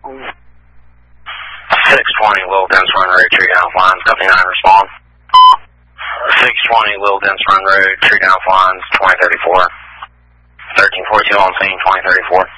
620 Little Dense Run Road, tree down lines, company 9, respond. 620 Little Dense Run Road, tree down lines, 2034. 1342 on scene, 2034.